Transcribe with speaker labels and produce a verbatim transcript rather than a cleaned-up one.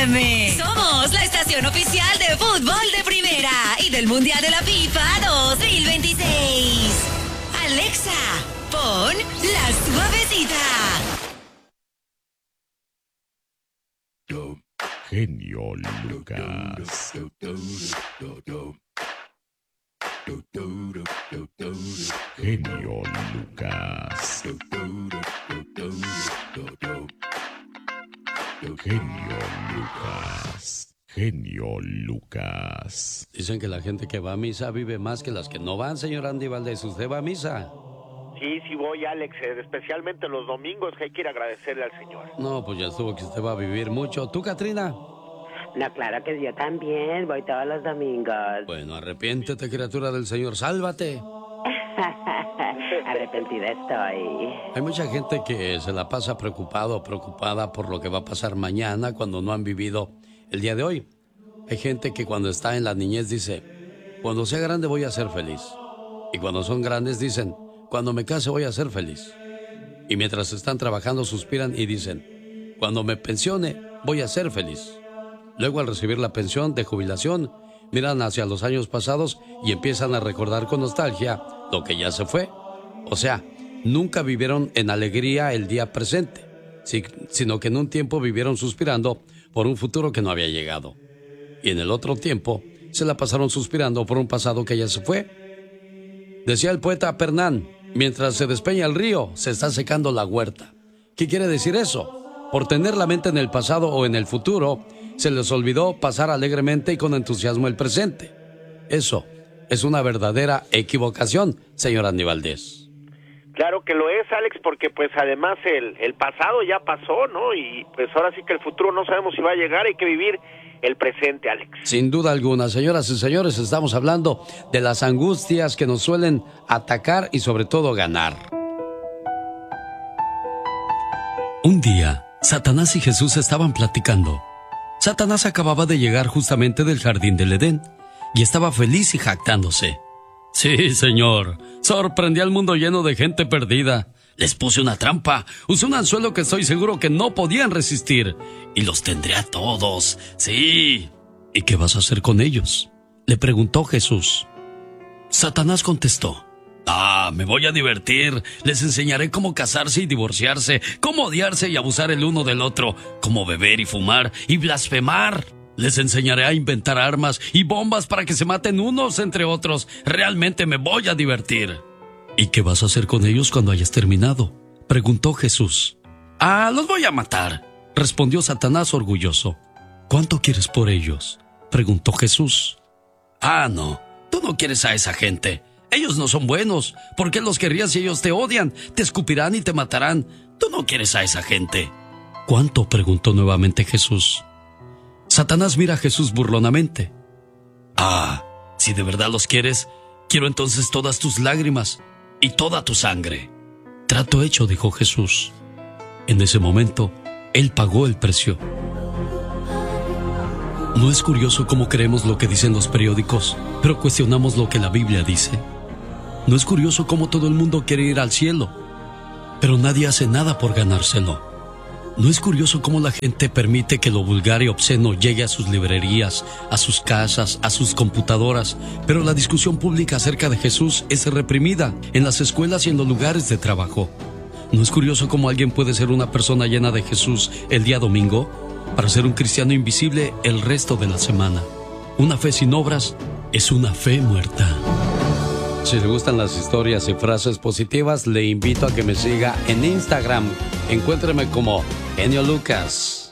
Speaker 1: M. Somos la estación oficial de fútbol de primera y del Mundial de la FIFA dos mil veintiséis. Alexa, pon La Suavecita.
Speaker 2: Genio Lucas. Genio Lucas. Genio Lucas. Genio Lucas.
Speaker 3: Dicen que la gente que va a misa vive más que las que no van, señor Andy Valdés. ¿Usted va a misa?
Speaker 4: Sí, sí voy, Alex, eh, especialmente los domingos, que hay que ir a agradecerle al Señor.
Speaker 3: No, pues ya estuvo que usted va a vivir mucho. ¿Tú, Katrina?
Speaker 5: No, claro que yo también, voy todos los domingos.
Speaker 3: Bueno, arrepiéntete, criatura del Señor, sálvate.
Speaker 5: Arrepentida estoy.
Speaker 3: Hay mucha gente que se la pasa preocupado o preocupada por lo que va a pasar mañana cuando no han vivido el día de hoy. Hay gente que cuando está en la niñez dice, cuando sea grande voy a ser feliz. Y cuando son grandes dicen, cuando me case voy a ser feliz. Y mientras están trabajando suspiran y dicen, cuando me pensione voy a ser feliz. Luego al recibir la pensión de jubilación, miran hacia los años pasados y empiezan a recordar con nostalgia lo que ya se fue. O sea, nunca vivieron en alegría el día presente, sino que en un tiempo vivieron suspirando por un futuro que no había llegado. Y en el otro tiempo se la pasaron suspirando por un pasado que ya se fue. Decía el poeta Pernán, mientras se despeña el río, se está secando la huerta. ¿Qué quiere decir eso? Por tener la mente en el pasado o en el futuro, se les olvidó pasar alegremente y con entusiasmo el presente. Eso es una verdadera equivocación, señor Andy Valdés.
Speaker 4: Claro que lo es, Alex, porque pues además el, el pasado ya pasó, ¿no? Y pues ahora sí que el futuro no sabemos si va a llegar, hay que vivir el presente, Alex.
Speaker 3: Sin duda alguna, señoras y señores, estamos hablando de las angustias que nos suelen atacar y sobre todo ganar. Un día, Satanás y Jesús estaban platicando. Satanás acababa de llegar justamente del jardín del Edén y estaba feliz y jactándose. Sí, señor, sorprendí al mundo lleno de gente perdida. Les puse una trampa, usé un anzuelo que estoy seguro que no podían resistir y los tendré a todos, sí. ¿Y qué vas a hacer con ellos?, le preguntó Jesús. Satanás contestó, ah, me voy a divertir, les enseñaré cómo casarse y divorciarse, cómo odiarse y abusar el uno del otro, cómo beber y fumar y blasfemar. Les enseñaré a inventar armas y bombas para que se maten unos entre otros. Realmente me voy a divertir. ¿Y qué vas a hacer con ellos cuando hayas terminado?, preguntó Jesús. Ah, los voy a matar, respondió Satanás orgulloso. ¿Cuánto quieres por ellos?, preguntó Jesús. Ah, no, tú no quieres a esa gente. Ellos no son buenos. ¿Por qué los querrías si ellos te odian? Te escupirán y te matarán. Tú no quieres a esa gente. ¿Cuánto?, preguntó nuevamente Jesús. Satanás mira a Jesús burlonamente. Ah, si de verdad los quieres, quiero entonces todas tus lágrimas y toda tu sangre. Trato hecho, dijo Jesús. En ese momento, él pagó el precio. ¿No es curioso cómo creemos lo que dicen los periódicos, pero cuestionamos lo que la Biblia dice? ¿No es curioso cómo todo el mundo quiere ir al cielo, pero nadie hace nada por ganárselo? ¿No es curioso cómo la gente permite que lo vulgar y obsceno llegue a sus librerías, a sus casas, a sus computadoras, pero la discusión pública acerca de Jesús es reprimida en las escuelas y en los lugares de trabajo? ¿No es curioso cómo alguien puede ser una persona llena de Jesús el día domingo para ser un cristiano invisible el resto de la semana? Una fe sin obras es una fe muerta. Si le gustan las historias y frases positivas, le invito a que me siga en Instagram. Encuéntreme como Genio Lucas.